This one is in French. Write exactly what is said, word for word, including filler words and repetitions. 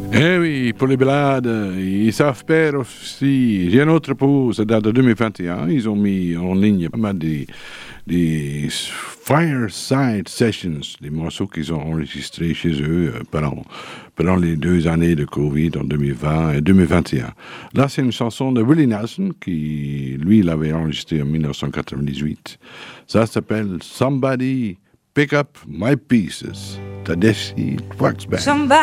Eh oui, pour les balades, ils savent faire aussi. J'ai une autre pause, ça date de deux mille vingt et un. Ils ont mis en ligne pas mal des, des fireside sessions, des morceaux qu'ils ont enregistrés chez eux euh, pendant, pendant les deux années de Covid en deux mille vingt et deux mille vingt et un. Là, c'est une chanson de Willie Nelson qui, lui, l'avait enregistrée en dix-neuf cent quatre-vingt-dix-huit. Ça s'appelle Somebody Pick Up My Pieces. Tedeschi Fox Band.